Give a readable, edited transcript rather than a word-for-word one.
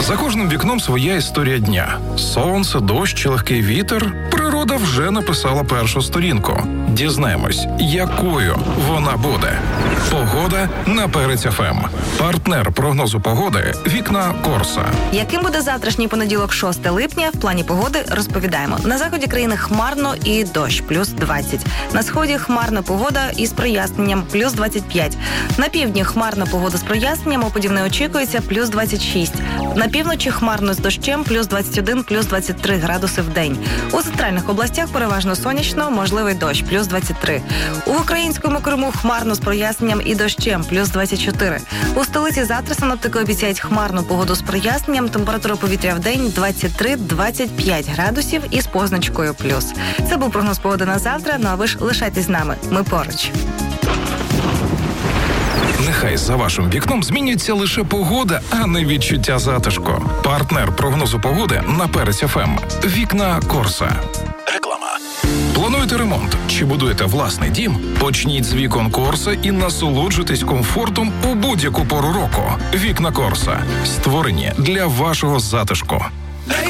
За кожним вікном своя історія дня. Сонце, дощ чи легкий вітер. Природа вже написала першу сторінку. Дізнаємось, якою вона буде. Погода на Перець ФМ. Партнер прогнозу погоди «Вікна Корса». Яким буде завтрашній понеділок, 6 липня, в плані погоди розповідаємо. На заході країни хмарно і дощ, плюс 20. На сході хмарна погода із проясненням, плюс 25. На півдні хмарна погода з проясненням, опадів не очікується, плюс 26. На півночі хмарно з дощем, плюс 21, плюс 23 градуси в день. У центральних областях переважно сонячно, можливий дощ, плюс 23. У українському Криму хмарно з проясненням і дощем, плюс 24. У столиці завтра синоптики обіцяють хмарну погоду з проясненням, температура повітря в день 23-25 градусів із позначкою плюс. Це був прогноз погоди на завтра, ну а ви ж лишайтесь з нами, ми поруч. Нехай за вашим вікном змінюється лише погода, а не відчуття затишку. Партнер прогнозу погоди на Перець ФМ. «Вікна Корса». Реклама. Плануєте ремонт чи будуєте власний дім? Почніть з вікон Корса і насолоджуйтесь комфортом у будь-яку пору року. «Вікна Корса» створені для вашого затишку.